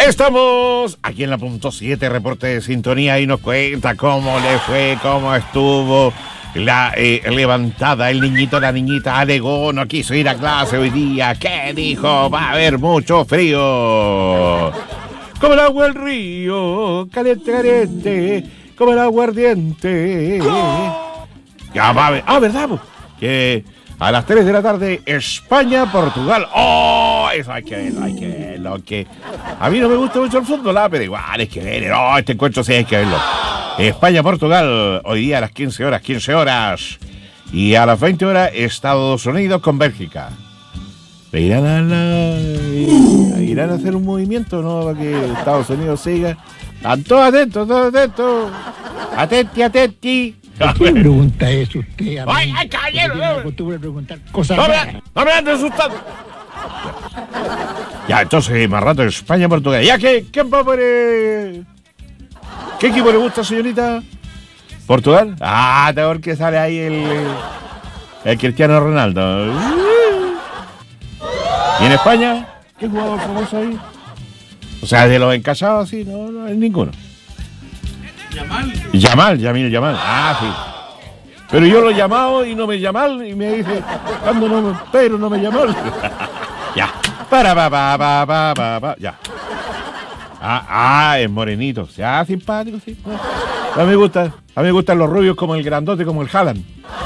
Estamos aquí en la punto 7, reporte de sintonía, y nos cuenta cómo le fue, cómo estuvo la levantada. El niñito, la niñita alegó, no quiso ir a clase hoy día. ¿Qué dijo? Va a haber mucho frío. Como el agua del río, caliente, caliente, como el aguardiente. Ya va a ver. Ah, ¿verdad? Que a las 3 de la tarde, España-Portugal. ¡Oh! Eso hay que verlo. Que a mí no me gusta mucho el fútbol, pero igual hay que verlo. No, este encuentro sí hay que verlo. España-Portugal, hoy día a las 15 horas. Y a las 20 horas, Estados Unidos con Bélgica. Irán a hacer un movimiento, ¿no? Para que Estados Unidos siga. Están todos atentos. Atenti. ¿Qué pregunta es usted a mí? ¡Ay, caballero! No me costumbre preguntar cosas No raras. me andes asustando. Ya, entonces, más rato, España-Portugal. Ya, ¿quién va a poner? ¿Qué equipo le gusta, señorita? ¿Portugal? Ah, porque sale ahí el Cristiano Ronaldo. ¿Y en España? ¿Qué jugador famoso ahí? O sea, de los encasados, sí, no es ninguno. Yamal. Ah, sí. Pero yo lo he llamado y no me llaman y me dice, ¿cuándo no me espero? No me llaman. Ya. Ya. Es morenito. Ya, simpático, sí. A mí me gustan los rubios como el grandote, como el Haaland.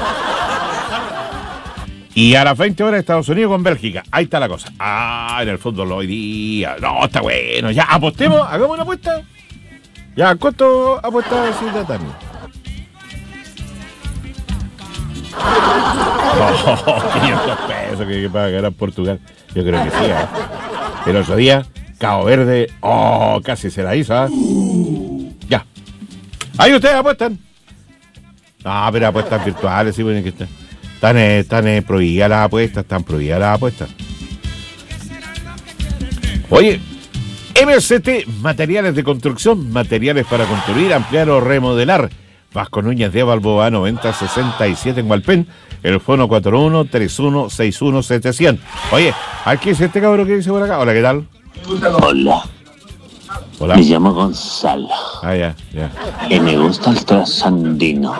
Y a las 20 horas Estados Unidos con Bélgica. Ahí está la cosa. En el fútbol hoy día. No, está bueno. Ya, apostemos, hagamos una apuesta. Ya, ¿cuánto apuesta Silvia Tani? 500 pesos que para ganar Portugal. Yo creo que sí, ¿eh? El otro día, Cabo Verde, casi se la hizo, ¿eh? Ya. Ahí ustedes apuestan. No, pero apuestas virtuales, sí, bueno, que están prohibidas las apuestas, Oye, MCT, materiales de construcción, materiales para construir, ampliar o remodelar. Vasco Núñez de Balboa, 9067 en Hualpén, el fono 41-3161-700. Oye, ¿qué es este cabrón que dice por acá? Hola, ¿qué tal? Hola. Me llamo Gonzalo. Ya. Y me gusta el trasandino.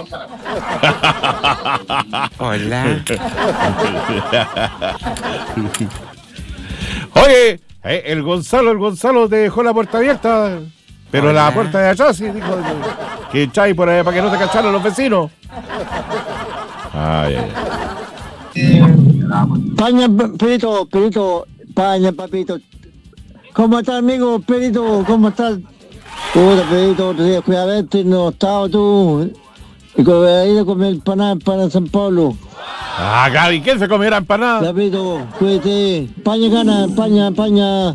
Hola. Oye, el Gonzalo te dejó la puerta abierta, pero Hola. la puerta de allá sí dijo que echáis por ahí para que no te cacharan los vecinos. Paña, Perito, Paña, papito. ¿Cómo estás, amigo? Perito, ¿cómo estás? Puta, Perito, otro día fui a verte, no estaba tú. Y que he ido a comer empanada en San Pablo. Gaby, ¿quién se comiera empanada? Perito, cuídate. Paña gana, Paña.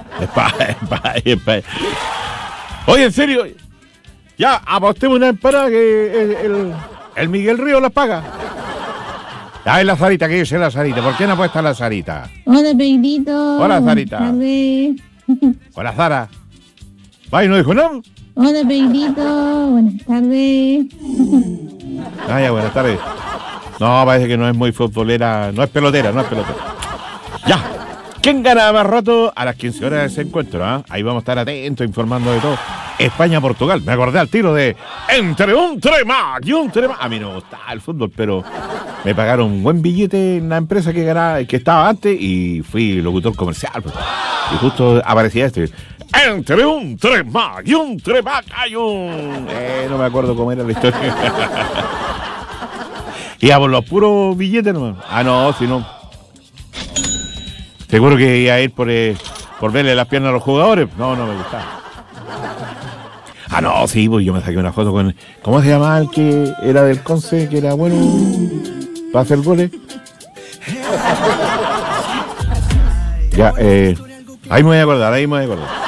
Oye, en serio, ya apostemos una empanada que el Miguel Río la paga. Ya es la Sarita, que dice la Sarita. ¿Por qué no apuesta la Sarita? Hola, Pedrito. Hola, Sarita. Buenas tardes. Hola, Sara. ¿Va y no dijo nada? Hola, Pedrito. Buenas tardes. Ya, buenas tardes. No, parece que no es muy futbolera, no es pelotera. Ya. ¿Quién gana más rato? A las 15 horas de ese encuentro, ¿eh? Ahí vamos a estar atentos, informando de todo. España-Portugal. Me acordé al tiro de entre un trema y un trema. A mí no me gustaba el fútbol, pero me pagaron un buen billete en la empresa que estaba antes y fui locutor comercial. Pues. Y justo aparecía entre un trema y un trema hay un... no me acuerdo cómo era la historia. Y por los puros billetes nomás. No, si no... Seguro que iba a ir por verle las piernas a los jugadores. No me gustaba. No, sí, pues yo me saqué una foto con... ¿Cómo se llamaba el que era del Conce, que era bueno para hacer goles? Ya, ahí me voy a acordar.